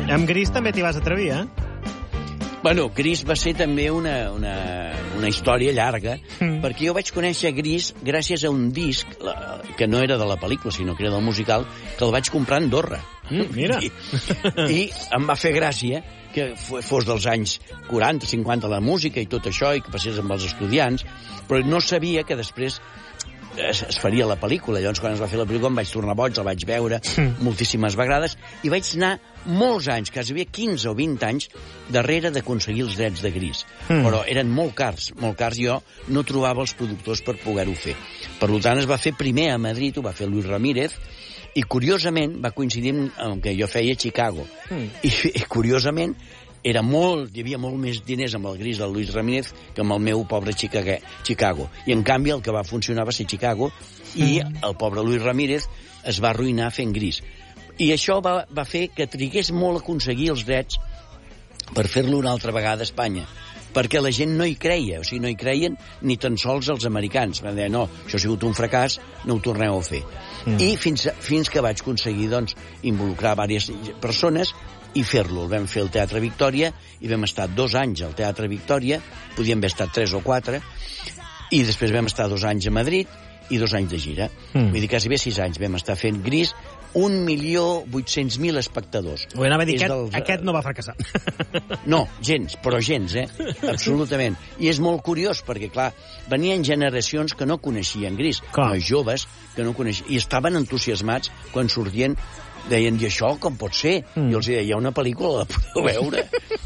Amb Gris també t'hi vas atrevir, eh? Bueno, Gris va ser també una història llarga, perquè jo vaig conèixer Gris gràcies a un disc, que no era de la pel·lícula, sinó que era del musical, que el vaig comprar a Andorra. Mira. I em va fer gràcia que fos dels anys 40, 50 la música i tot això, i que passés amb els estudiants, però no sabia que després es faria la pel·lícula. Llavors, quan es va fer la pel·lícula, em vaig tornar boig, la vaig veure moltíssimes vegades, i vaig anar molts anys, quasi 15 o 20 anys, darrere d'aconseguir els drets de Gris. Però eren molt cars, jo no trobava els productors per poder-ho fer. Per tant, es va fer primer a Madrid, ho va fer Luis Ramírez, i curiosament va coincidir amb que jo feia Chicago. I curiosament hi havia molt més diners amb el Gris del Luis Ramírez que amb el meu pobre Chicago. I en canvi el que va funcionar va ser Chicago, i el pobre Luis Ramírez es va arruïnar fent Gris. I això va fer que trigués molt a aconseguir els drets per fer-lo una altra vegada a Espanya, perquè la gent no hi creia, o sigui, no hi creien ni tan sols els americans. Van dir, no, això ha sigut un fracàs, no ho torneu a fer. I fins que vaig aconseguir, doncs, involucrar diverses persones i fer-lo. El vam fer al Teatre Victòria i vam estar 2 anys al Teatre Victòria, podíem haver estat 3 o 4, i després vam estar 2 anys a Madrid i 2 anys de gira. Vull dir, quasi bé 6 anys vam estar fent Gris, 1.800.000 espectadors. Ho anava a dir, aquest no va fracassar. No, gens, però gens, absolutament. I és molt curiós, perquè, clar, venien generacions que no coneixien Gris, nois joves que no coneixien, i estaven entusiasmats quan sortien. Deien, i això com pot ser? I els deia, hi ha una pel·lícula, la podeu veure?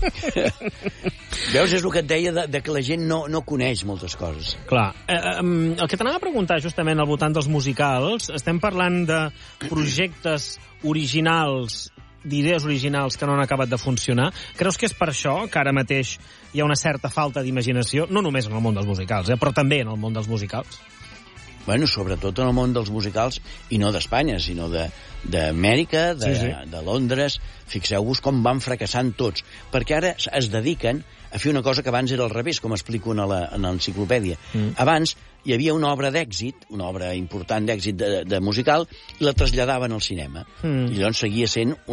Veus, és el que et deia de que la gent no coneix moltes coses. Clar. El que t'anava a preguntar justament al voltant dels musicals, estem parlant de projectes originals, d'idees originals que no han acabat de funcionar. Creus que és per això que ara mateix hi ha una certa falta d'imaginació, no només en el món dels musicals, però també en el món dels musicals? Bueno, sobretot en el món dels musicals, i no d'Espanya, sinó d'Amèrica, de Londres. Fixeu-vos com van fracassant tots, perquè ara es dediquen a fer una cosa que abans era al revés, com explico en l'enciclopèdia. Abans hi havia una obra d'èxit, una obra important d'èxit de musical, i la traslladaven al cinema. I llavors seguia sent